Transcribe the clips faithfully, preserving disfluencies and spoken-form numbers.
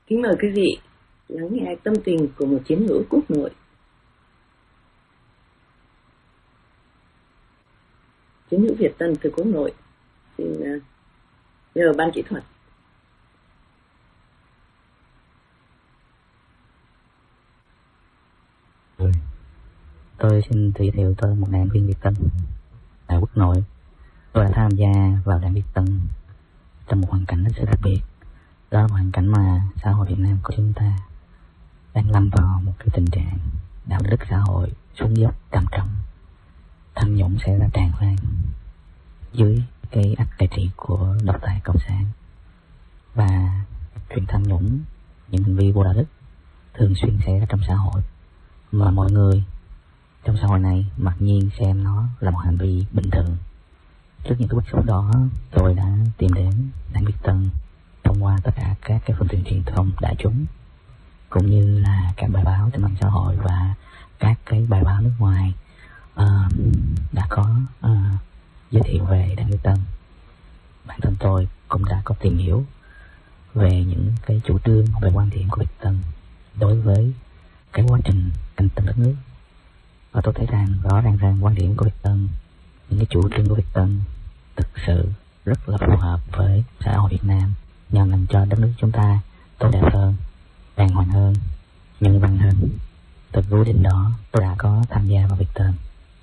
Kính mời quý vị lắng nghe tâm tình của một chiến hữu quốc nội. Chiến hữu Việt Tân từ quốc nội. Xin uh, nhờ ban kỹ thuật. Ừ. Tôi xin giới thiệu tôi một đảng viên Việt Tân tại quốc nội. Tôi đã tham gia vào đảng Việt Tân trong một hoàn cảnh rất đặc biệt. Đó là hoàn cảnh mà xã hội Việt Nam của chúng ta đang lâm vào một cái tình trạng đạo đức xã hội xuống dốc trầm trọng, tham nhũng sẽ ra tràn lan dưới cái ách cai trị của độc tài cộng sản, và chuyện tham nhũng, những hành vi vô đạo đức thường xuyên xảy ra trong xã hội, mà mọi người trong xã hội này mặc nhiên xem nó là một hành vi bình thường. Trước những cái bức xúc đó, tôi đã tìm đến đảng Việt Tân thông qua tất cả các cái phương tiện truyền thông đại chúng, cũng như là các bài báo trên mạng xã hội và các cái bài báo nước ngoài uh, đã có uh, giới thiệu về đảng Việt Tân. Bản thân tôi cũng đã có tìm hiểu về những cái chủ trương, về quan điểm của Việt Tân đối với cái quá trình canh tân đất nước, và tôi thấy rằng rõ ràng rằng quan điểm của Việt Tân, những cái chủ trương của Việt Tân thực sự rất là phù hợp với xã hội Việt Nam, nhằm làm cho đất nước chúng ta tốt đẹp hơn, đàng hoàng hơn, nhân văn hơn. Từ quyết định đó, tôi đã có tham gia vào Việt Tân.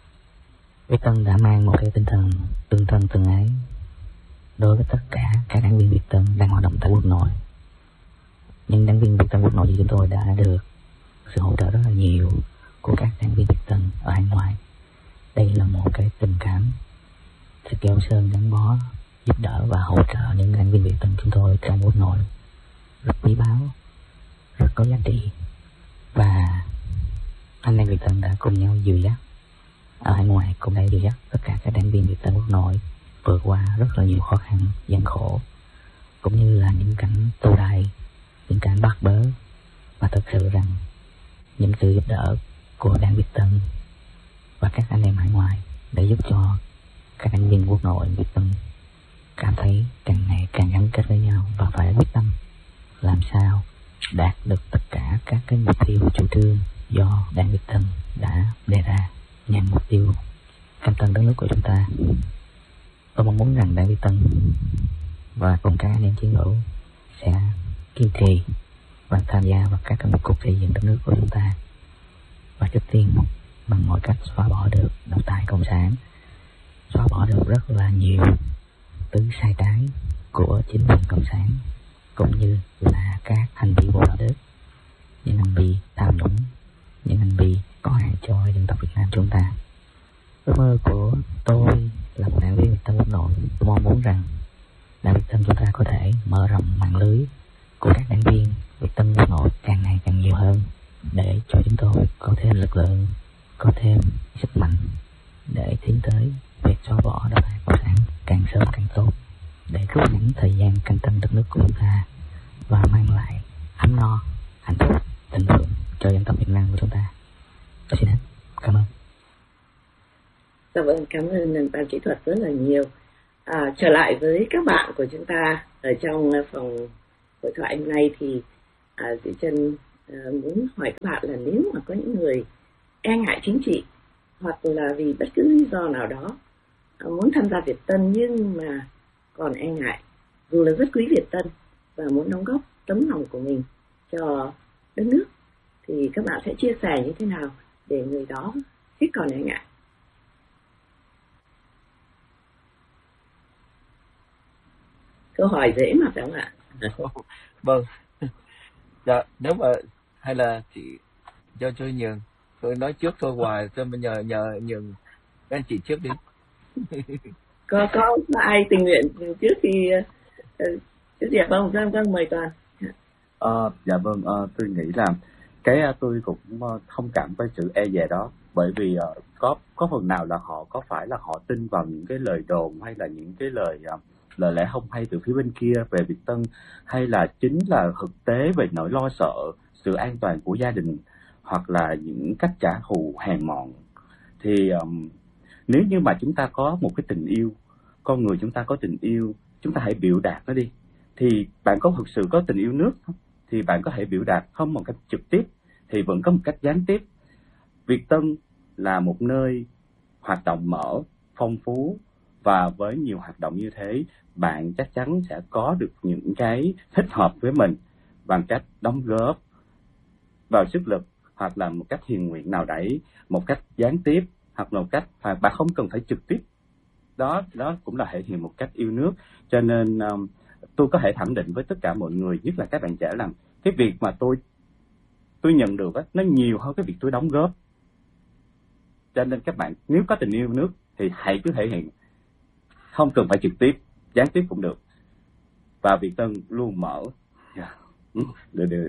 Việt Tân đã mang một cái tinh thần tương thân tương ái đối với tất cả các đảng viên Việt Tân đang hoạt động tại quốc nội. Nhưng đảng viên Việt Tân quốc nội thì chúng tôi đã được sự hỗ trợ rất là nhiều của các đảng viên Việt Tân ở hải ngoại. Đây là một cái tình cảm, sự keo sơn gắn bó, giúp đỡ và hỗ trợ những đảng viên Việt Tân chúng tôi trong quốc nội rất quý báu, rất có giá trị. Và anh em Việt Tân đã cùng nhau dìu dắt ở hải ngoại, cũng đã dìu dắt tất cả các đảng viên Việt Tân quốc nội vượt qua rất là nhiều khó khăn, gian khổ, cũng như là những cảnh tù đày, những cảnh bắt bớ. Và thật sự rằng những sự giúp đỡ của đảng Việt Tân và các anh em hải ngoại đã giúp cho các đảng viên quốc nội Việt Tân cảm thấy càng ngày càng gắn kết với nhau và phải quyết tâm làm sao đạt được tất cả các cái mục tiêu chủ trương do đảng Việt Tân đã đề ra nhằm mục tiêu canh tân đất nước của chúng ta. Tôi mong muốn rằng đảng Việt Tân và cùng các anh em chiến hữu sẽ kiên trì và tham gia vào các công cuộc xây dựng đất nước của chúng ta, và trước tiên bằng mọi cách xóa bỏ được độc tài cộng sản, xóa bỏ được rất là nhiều tứ sai trái của chính quyền cộng sản, cũng như là các hành vi vô đạo đức, những hành vi tham nhũng, những hành vi có hại cho dân tộc Việt Nam chúng ta. Ước mơ của tôi là một đảng viên Việt Tân quốc nội. Tôi mong muốn rằng đảng Việt Tân chúng ta có thể mở rộng mạng lưới của các đảng viên Việt Tân quốc nội càng ngày càng nhiều hơn, để cho chúng tôi có thêm lực lượng, có thêm sức mạnh để tiến tới việc xóa bỏ độc tài cộng sản càng sớm càng tốt, để rút ngắn thời gian canh tân đất nước của chúng ta và mang lại ấm no, hạnh phúc, thịnh vượng cho dân tộc Việt Nam của chúng ta. Tôi xin hết. Cảm ơn. Dạ vâng, cảm ơn ban kỹ thuật rất là nhiều. À, trở lại với các bạn của chúng ta ở trong phòng hội thoại hôm nay thì à, Diệu Trân à, muốn hỏi các bạn là nếu mà có những người e ngại chính trị, hoặc là vì bất cứ lý do nào đó à, muốn tham gia Việt Tân nhưng mà còn e ngại, dù là rất quý Việt Tân và muốn đóng góp tấm lòng của mình cho đất nước, thì các bạn sẽ chia sẻ như thế nào để người đó hết còn e ngại? Câu hỏi dễ mà phải không ạ? Vâng. Dạ, nếu mà hay là chị cho tôi nhường, tôi nói trước thôi hoài, tôi bây giờ nhờ nhường các anh chị trước đi. có có ai tình nguyện trước thì uh, trước gì không? Vâng vâng, mời Toàn. Uh, dạ vâng, uh, tôi nghĩ là cái uh, tôi cũng uh, thông cảm với sự e dè đó, bởi vì uh, có có phần nào là họ có phải là họ tin vào những cái lời đồn hay là những cái lời uh, lời lẽ không hay từ phía bên kia về Việt Tân, hay là chính là thực tế về nỗi lo sợ sự an toàn của gia đình, hoặc là những cách trả thù hèn mọn. Thì um, nếu như mà chúng ta có một cái tình yêu, con người chúng ta có tình yêu, chúng ta hãy biểu đạt nó đi. Thì bạn có thực sự có tình yêu nước không? thì bạn có thể biểu đạt không một cách trực tiếp thì vẫn có một cách gián tiếp. Việt Tân là một nơi hoạt động mở, phong phú, và với nhiều hoạt động như thế, bạn chắc chắn sẽ có được những cái thích hợp với mình bằng cách đóng góp vào sức lực, hoặc là một cách hiền nguyện nào đấy, một cách gián tiếp, hoặc là một cách bạn không cần phải trực tiếp. Đó, đó cũng là thể hiện một cách yêu nước. Cho nên um, tôi có thể khẳng định với tất cả mọi người, nhất là các bạn trẻ, rằng cái việc mà tôi tôi nhận được á, nó nhiều hơn cái việc tôi đóng góp. Cho nên các bạn nếu có tình yêu nước thì hãy cứ thể hiện, không cần phải trực tiếp, gián tiếp cũng được. Và Việt Tân luôn mở. Yeah. Được được.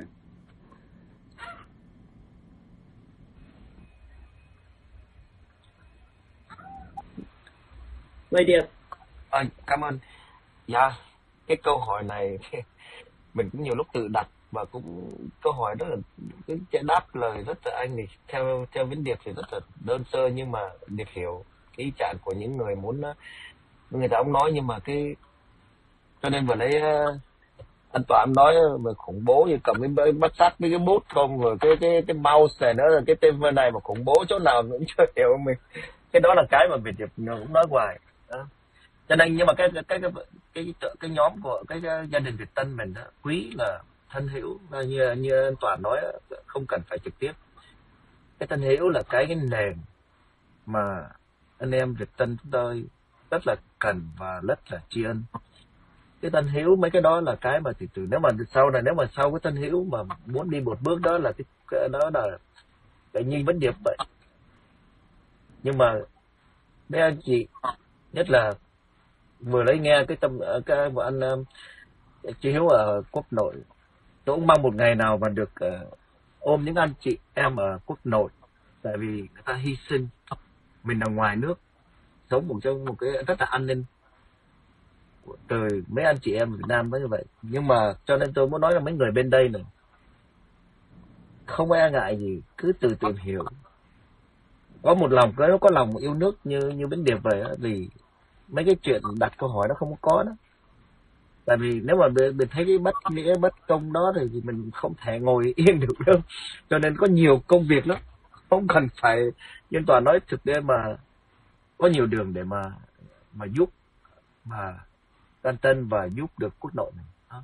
Mời Điệp. À, cảm ơn. Dạ, cái câu hỏi này mình cũng nhiều lúc tự đặt, và cũng câu hỏi rất là cái đáp lời rất là anh thì theo theo Vĩnh Điệp thì rất là đơn sơ, nhưng mà Điệp hiểu cái ý trạng của những người muốn, người ta ông nói, nhưng mà cái cho nên vừa lấy anh Toản nói mà khủng bố, như cầm cái bắt sắt với cái bút không, rồi cái cái cái mouse này nữa là cái tên này mà khủng bố chỗ nào cũng chưa hiểu mình. Cái đó là cái mà Việt Điệp cũng nói hoài đó. Cho nên nhưng mà cái cái cái cái cái, cái nhóm của cái, cái gia đình Việt Tân mình đó, quý là thân hữu, như như anh Toản nói, không cần phải trực tiếp. Cái thân hữu là cái cái nền mà anh em Việt Tân chúng tôi rất là cần và rất là tri ân. Cái thân hữu, mấy cái đó là cái mà từ từ nếu mà sau này, nếu mà sau cái thân hữu mà muốn đi một bước đó là cái, cái đó là cái như Vĩnh Điệp vậy. Nhưng mà mấy anh chị, nhất là vừa lấy nghe cái tâm cái của anh chị Hiếu ở Quốc Nội, tôi cũng mong một ngày nào mà được uh, ôm những anh chị em ở Quốc Nội, tại vì người ta hy sinh, mình ở ngoài nước sống một trong một cái rất là an ninh từ mấy anh chị em Việt Nam mới như vậy. Nhưng mà cho nên tôi muốn nói là mấy người bên đây này không e ngại gì, cứ từ tìm hiểu, có một lòng, cái nó có lòng yêu nước như như Vĩnh Điệp vậy đó. Vì mấy cái chuyện đặt câu hỏi nó không có đó, tại vì nếu mà mình thấy cái bất nghĩa bất công đó thì mình không thể ngồi yên được đâu. Cho nên có nhiều công việc lắm, không cần phải nhân Toàn nói thực tế, mà có nhiều đường để mà mà giúp mà Can Tân và giúp được Quốc Nội này. Đó.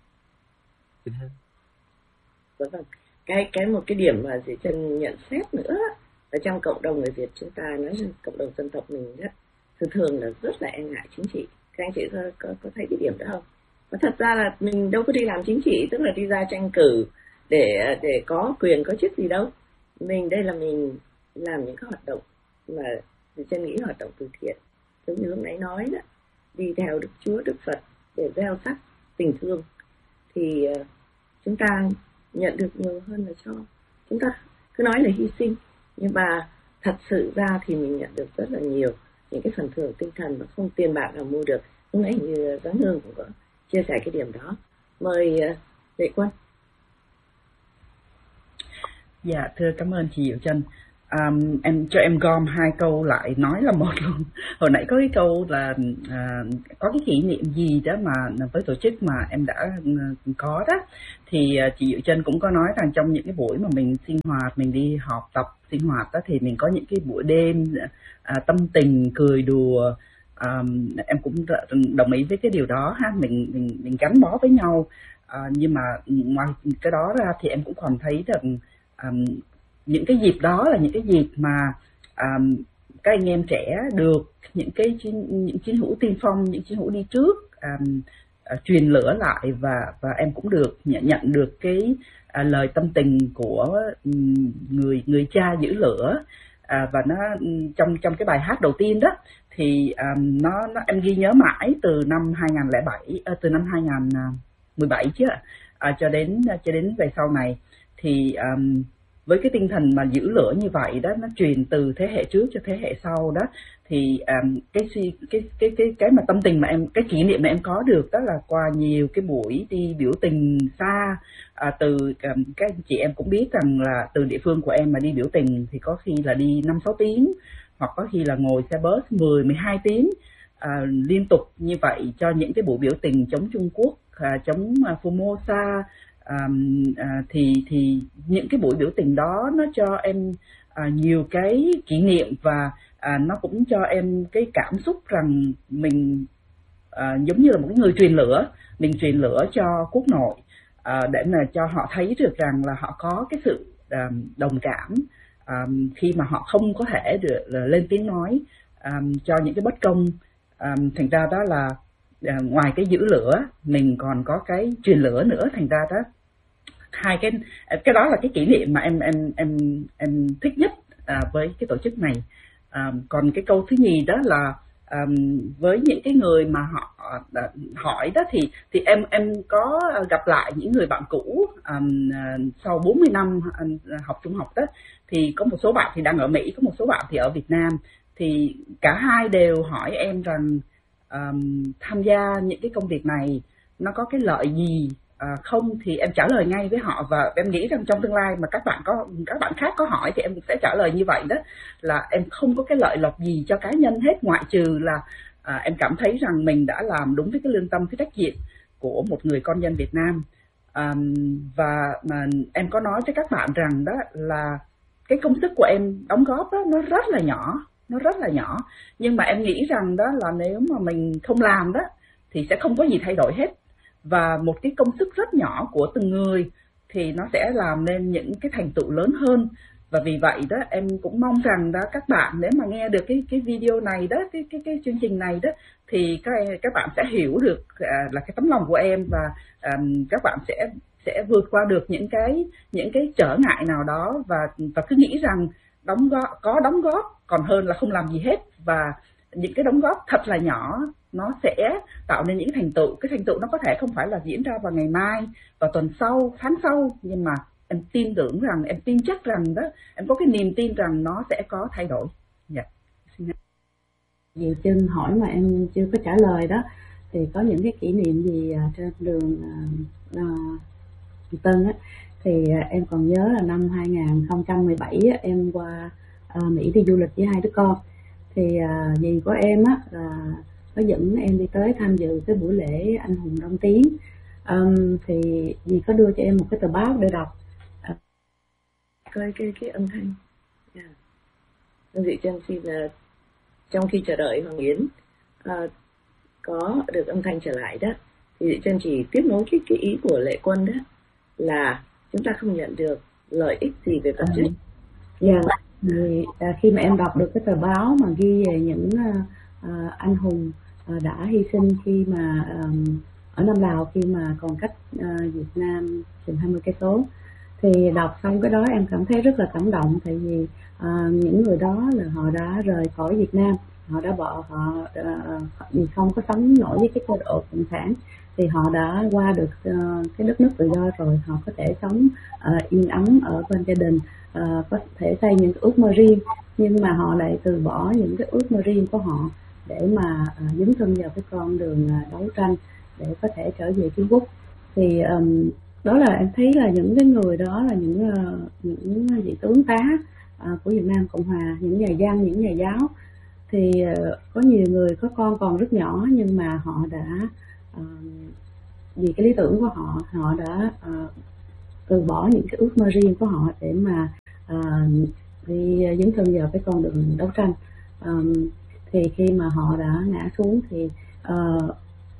Vâng, cái cái một cái điểm mà Diệu Trân nhận xét nữa ở trong cộng đồng người Việt chúng ta, nói rằng cộng đồng dân tộc mình rất thường thường là rất là e ngại chính trị. Các anh chị có, có, có thấy cái điểm đó không? Và thật ra là mình đâu có đi làm chính trị, tức là đi ra tranh cử để để có quyền có chức gì đâu. Mình đây là mình làm những cái hoạt động mà Diệu Trân nghĩ hoạt động từ thiện, giống như lúc nãy nói đó, đi theo Đức Chúa Đức Phật để gieo sắc tình thương, thì uh, chúng ta nhận được nhiều hơn là cho. Chúng ta cứ nói là hy sinh, nhưng mà thật sự ra thì mình nhận được rất là nhiều những cái phần thưởng tinh thần mà không tiền bạc nào mua được. Lúc nãy như Giáng Hương cũng có chia sẻ cái điểm đó. Mời uh, Lệ Quân. Dạ, thưa cảm ơn chị Diệu Trân. Um, em cho em gom hai câu lại nói là một luôn. Hồi nãy có cái câu là uh, có cái kỷ niệm gì đó mà với tổ chức mà em đã uh, có đó, thì uh, chị Diệu Trân cũng có nói rằng trong những cái buổi mà mình sinh hoạt, mình đi họp tập sinh hoạt đó, thì mình có những cái buổi đêm uh, tâm tình cười đùa. Um, em cũng đồng ý với cái điều đó ha, mình mình mình gắn bó với nhau. Uh, nhưng mà ngoài cái đó ra thì em cũng còn thấy rằng um, những cái dịp đó là những cái dịp mà um, các anh em trẻ được những cái chiến, những chiến hữu tiên phong, những chiến hữu đi trước um, uh, truyền lửa lại, và và em cũng được nhận nhận được cái uh, lời tâm tình của um, người người cha giữ lửa. Uh, và nó trong trong cái bài hát đầu tiên đó thì um, nó, nó em ghi nhớ mãi từ năm hai không không bảy, uh, từ năm hai không một bảy chứ, uh, cho đến uh, cho đến về sau này thì um, với cái tinh thần mà giữ lửa như vậy đó, nó truyền từ thế hệ trước cho thế hệ sau đó, thì um, cái cái cái cái cái mà tâm tình mà em, cái kỷ niệm mà em có được đó là qua nhiều cái buổi đi biểu tình xa. À, từ um, các chị em cũng biết rằng là từ địa phương của em mà đi biểu tình thì có khi là đi năm sáu tiếng, hoặc có khi là ngồi xe bus mười mười hai tiếng à, liên tục như vậy cho những cái buổi biểu tình chống Trung Quốc, à, chống uh, Formosa, um, uh, thì thì những cái buổi biểu tình đó nó cho em uh, nhiều cái kỷ niệm, và uh, nó cũng cho em cái cảm xúc rằng mình uh, giống như là một cái người truyền lửa, mình truyền lửa cho quốc nội, uh, để mà cho họ thấy được rằng là họ có cái sự uh, đồng cảm um, khi mà họ không có thể được uh, lên tiếng nói um, cho những cái bất công. Um, thành ra đó là uh, ngoài cái giữ lửa mình còn có cái truyền lửa nữa. Thành ra đó hai cái cái đó là cái kỷ niệm mà em em em em thích nhất uh, với cái tổ chức này. Um, còn cái câu thứ nhì đó là um, với những cái người mà họ uh, hỏi đó, thì thì em em có gặp lại những người bạn cũ um, uh, sau bốn mươi năm uh, học trung học đó, thì có một số bạn thì đang ở Mỹ, có một số bạn thì ở Việt Nam, thì cả hai đều hỏi em rằng um, tham gia những cái công việc này nó có cái lợi gì à, không. Thì em trả lời ngay với họ, và em nghĩ rằng trong tương lai mà các bạn có các bạn khác có hỏi thì em sẽ trả lời như vậy đó, là em không có cái lợi lộc gì cho cá nhân hết, ngoại trừ là à, em cảm thấy rằng mình đã làm đúng với cái lương tâm, cái trách nhiệm của một người con dân Việt Nam. À, và mà em có nói với các bạn rằng đó là cái công sức của em đóng góp đó, nó rất là nhỏ, nó rất là nhỏ, nhưng mà em nghĩ rằng đó là nếu mà mình không làm đó thì sẽ không có gì thay đổi hết. Và một cái công sức rất nhỏ của từng người thì nó sẽ làm nên những cái thành tựu lớn hơn. Và vì vậy đó em cũng mong rằng đó các bạn nếu mà nghe được cái cái video này đó, cái cái cái chương trình này đó, thì các các bạn sẽ hiểu được à, là cái tấm lòng của em, và à, các bạn sẽ sẽ vượt qua được những cái những cái trở ngại nào đó, và và cứ nghĩ rằng đóng góp có đóng góp còn hơn là không làm gì hết. Và những cái đóng góp thật là nhỏ nó sẽ tạo nên những thành tựu. Cái thành tựu nó có thể không phải là diễn ra vào ngày mai, vào tuần sau, tháng sau, nhưng mà em tin tưởng rằng, em tin chắc rằng đó, em có cái niềm tin rằng nó sẽ có thay đổi. Dạ. Diệu Trinh hỏi mà em chưa có trả lời đó, thì có những cái kỷ niệm gì trên đường uh, Tân á, thì em còn nhớ là năm hai không một bảy á, em qua uh, Mỹ đi du lịch với hai đứa con. Thì uh, dì của em á là có dẫn em đi tới tham dự cái buổi lễ anh hùng Đông Tiến. Um, thì dì có đưa cho em một cái tờ báo để đọc. Uh, coi cái cái âm thanh. Yeah. Diệu Trân xin uh, trong khi chờ đợi Hoàng Yến uh, có được âm thanh trở lại đó, thì Diệu Trân chỉ tiếp nối cái cái ý của Lệ Quân đó, là chúng ta không nhận được lợi ích gì về vật chất. Dạ. Yeah. Thì à, khi mà em đọc được cái tờ báo mà ghi về những à, anh hùng à, đã hy sinh khi mà à, ở Nam Lào, khi mà còn cách à, Việt Nam chừng hai mươi cây số, thì đọc xong cái đó em cảm thấy rất là cảm động. Tại vì à, những người đó là họ đã rời khỏi Việt Nam, họ đã bỏ họ à, vì không có sống nổi với cái chế độ cộng sản, thì họ đã qua được uh, cái đất nước tự do rồi, họ có thể sống uh, yên ấm ở bên gia đình, uh, có thể xây những cái ước mơ riêng, nhưng mà họ lại từ bỏ những cái ước mơ riêng của họ để mà uh, dấn thân vào cái con đường uh, đấu tranh để có thể trở về Trung Quốc. Thì um, đó là em thấy là những cái người đó là những uh, những vị tướng tá uh, của Việt Nam Cộng Hòa, những nhà văn, những nhà giáo. Thì uh, có nhiều người có con còn rất nhỏ, nhưng mà họ đã uh, vì cái lý tưởng của họ, họ đã uh, từ bỏ những cái ước mơ riêng của họ để mà uh, đi dấn thân vào cái con đường đấu tranh. Um, thì khi mà họ đã ngã xuống thì uh,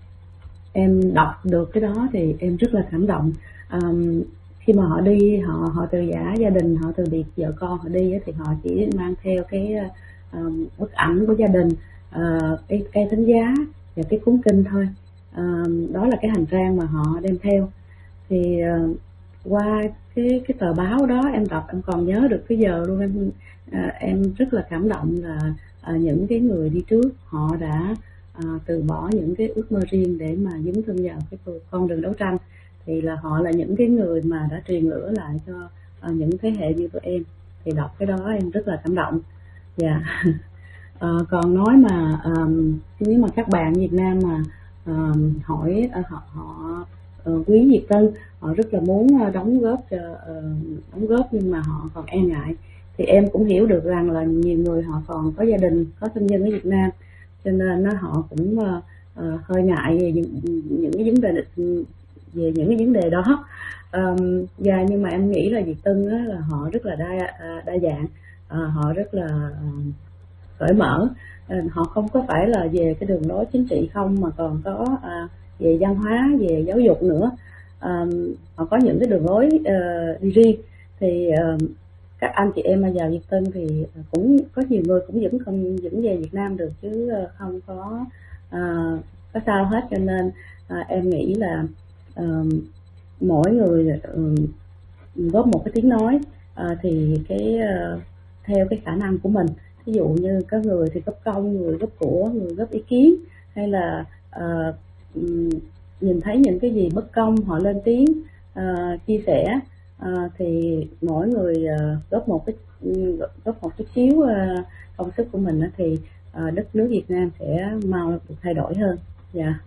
em đọc được cái đó thì em rất là cảm động. Um, khi mà họ đi, họ họ từ giả gia đình, họ từ biệt vợ con, họ đi thì họ chỉ mang theo cái um, bức ảnh của gia đình, uh, cái cây thánh giá và cái cuốn kinh thôi. Uh, đó là cái hành trang mà họ đem theo. Thì uh, qua cái cái tờ báo đó em đọc, em còn nhớ được cái giờ luôn. Em uh, em rất là cảm động là uh, những cái người đi trước họ đã uh, từ bỏ những cái ước mơ riêng để mà dấn thân vào cái con đường đấu tranh. Thì là họ là những cái người mà đã truyền lửa lại cho uh, những thế hệ như tụi em. Thì đọc cái đó em rất là cảm động. Dạ. Yeah. uh, còn nói mà um, nếu mà các bạn Việt Nam mà uh, hỏi uh, họ, họ uh, quý Việt Tân, họ rất là muốn uh, đóng góp cho uh, đóng góp nhưng mà họ còn e ngại. Thì em cũng hiểu được rằng là nhiều người họ còn có gia đình, có thân nhân ở Việt Nam, cho nên uh, họ cũng uh, uh, hơi ngại về những, những cái vấn đề về những cái vấn đề đó. Um, dạ nhưng mà em nghĩ là Việt Tân á, là họ rất là đa đa dạng, uh, họ rất là uh, cởi mở, uh, họ không có phải là về cái đường lối chính trị không mà còn có uh, về văn hóa, về giáo dục nữa. Um, họ có những cái đường lối uh, đi riêng. Thì uh, các anh chị em vào Việt Tân thì cũng có nhiều người cũng vẫn không vẫn về Việt Nam được chứ không có uh, có sao hết, cho nên uh, em nghĩ là uh, mỗi người uh, góp một cái tiếng nói, uh, thì cái uh, theo cái khả năng của mình. Ví dụ như có người thì góp công, người góp của, người góp ý kiến, hay là uh, nhìn thấy những cái gì bất công họ lên tiếng uh, chia sẻ. À, thì mỗi người uh, góp một cái góp một chút xíu uh, công sức của mình, uh, thì uh, đất nước Việt Nam sẽ mau được thay đổi hơn. Dạ. Yeah.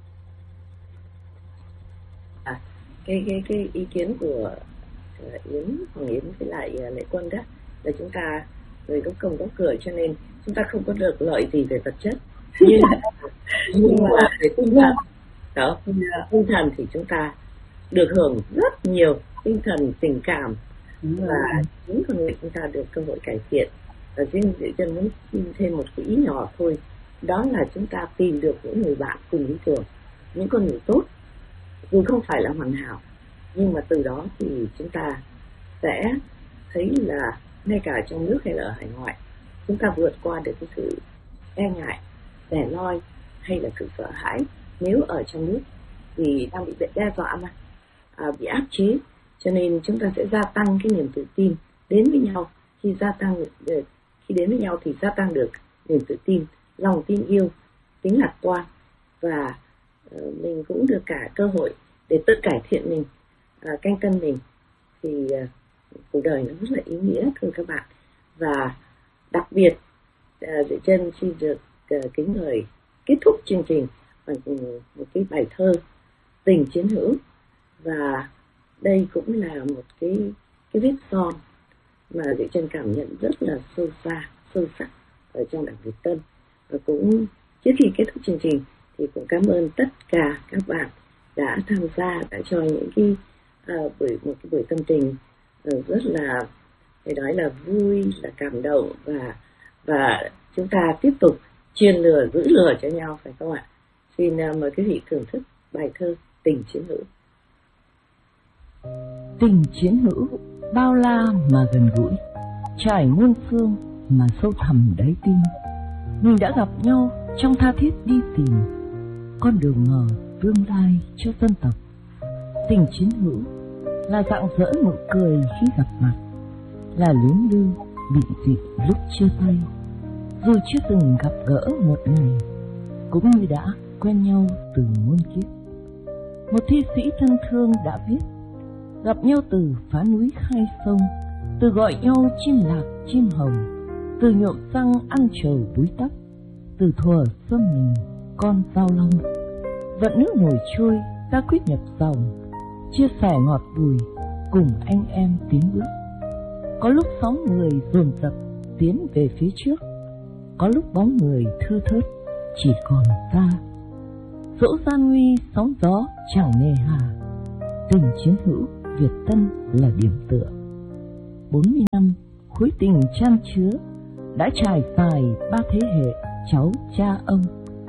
À, cái cái cái ý kiến của uh, Yến, Hoàng Yến với lại uh, Lệ Quân đó là chúng ta người có công có cửa, cho nên chúng ta không có được lợi gì về vật chất, nhưng nhưng mà về tinh thần đó, tinh thần thì chúng ta được hưởng rất nhiều tinh thần, tình cảm, và những con người chúng ta được cơ hội cải thiện. Và riêng Diệu Chân muốn xin thêm một cái ý nhỏ thôi, đó là chúng ta tìm được những người bạn cùng lý tưởng, những con người tốt, dù không phải là hoàn hảo, nhưng mà từ đó thì chúng ta sẽ thấy là ngay cả trong nước hay là ở hải ngoại, chúng ta vượt qua được cái sự e ngại, đè loi hay là sự sợ hãi. Nếu ở trong nước thì đang bị đe dọa mà, à, bị áp chế, cho nên chúng ta sẽ gia tăng cái niềm tự tin đến với nhau. Khi gia tăng khi đến với nhau thì gia tăng được niềm tự tin, lòng tin yêu, tính lạc quan, và uh, mình cũng được cả cơ hội để tự cải thiện mình, uh, canh tân mình. Thì uh, cuộc đời nó rất là ý nghĩa thưa các bạn. Và đặc biệt uh, Diệu Chân xin được uh, kính mời kết thúc chương trình bằng một cái bài thơ Tình Chiến Hữu. Và đây cũng là một cái cái vết son mà Diệu Chân cảm nhận rất là sâu xa, sâu sắc ở trong Đảng Việt Tân. Và cũng trước khi kết thúc chương trình thì cũng cảm ơn tất cả các bạn đã tham gia, đã cho những cái uh, buổi một cái buổi tâm tình uh, rất là, phải nói là vui, là cảm động, và và chúng ta tiếp tục truyền lửa, giữ lửa cho nhau, phải không ạ? Xin uh, mời quý vị thưởng thức bài thơ Tình Chiến Hữu. Tình chiến hữu bao la mà gần gũi, trải muôn phương mà sâu thẳm đáy tim. Mình đã gặp nhau trong tha thiết đi tìm con đường mở tương lai cho dân tộc. Tình chiến hữu là rạng rỡ nụ cười khi gặp mặt, là luyến lưu bị dịp lúc chia tay. Dù chưa từng gặp gỡ một ngày, cũng như đã quen nhau từ muôn kiếp. Một thi sĩ thân thương đã viết, gặp nhau từ phá núi khai sông, từ gọi nhau chim lạc chim hồng, từ nhộm răng ăn trầu búi tóc, từ thuở xâm mình con giao long. Vận nước nổi trôi ta quyết nhập dòng, chia sẻ ngọt bùi cùng anh em tiến bước. Có lúc sóng người dồn dập tiến về phía trước, có lúc bóng người thưa thớt chỉ còn ta. Dẫu gian nguy sóng gió chẳng nề hà, tình chiến hữu Việt Tân là điểm tựa. Bốn mươi năm khối tình chan chứa đã trải dài ba thế hệ cháu cha ông.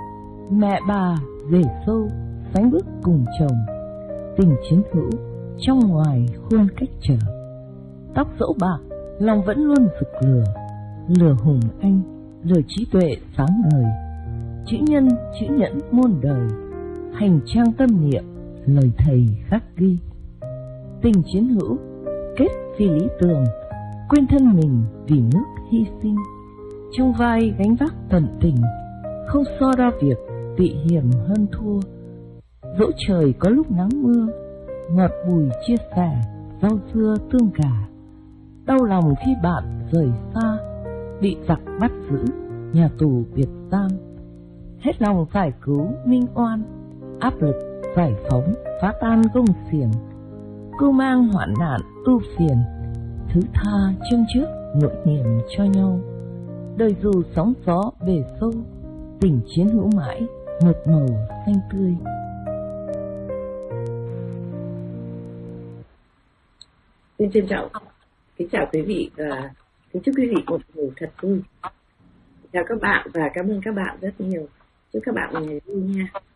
Mẹ bà rể sâu sánh bước cùng chồng, tình chiến hữu trong ngoài khuôn cách trở. Tóc dẫu bạc lòng vẫn luôn rực lửa, lửa hùng anh, lửa trí tuệ sáng ngời. Chữ nhân chữ nhẫn muôn đời, hành trang tâm niệm lời thầy khắc ghi. Tình chiến hữu kết vì lý tưởng, quên thân mình vì nước hy sinh. Trong vai gánh vác tận tình, không so đo việc tị hiểm hơn thua. Dẫu trời có lúc nắng mưa, ngọt bùi chia sẻ, rau dưa tương cả. Đau lòng khi bạn rời xa, bị giặc bắt giữ, nhà tù biệt giam. Hết lòng giải cứu minh oan, áp lực giải phóng phá tan gông xiềng. Cưu mang hoạn nạn ưu phiền, thứ tha chân trước nỗi niềm cho nhau. Đời dù sóng gió về sâu, tình chiến hữu mãi một màu xanh tươi. Xin trân trọng kính chào quý vị và kính chúc quý vị một ngủ thật vui. Chào các bạn và cảm ơn các bạn rất nhiều. Chúc các bạn một ngày vui nha.